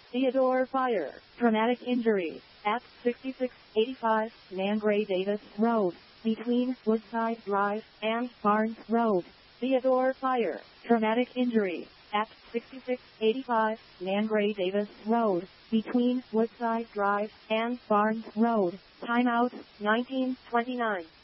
Theodore Fire, traumatic injury, at 6685 Langray Davis Road, between Woodside Drive and Barnes Road. Theodore Fire, traumatic injury, at 6685 Langray Davis Road, between Woodside Drive and Barnes Road. Timeout, 1929.